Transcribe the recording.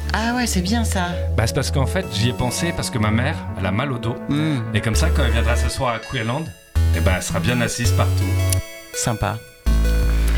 Ah ouais, c'est bien ça. Bah c'est parce qu'en fait j'y ai pensé parce que ma mère, elle a mal au dos. Et comme ça quand elle viendra s'asseoir à Queerland, eh ben elle sera bien assise partout. Sympa.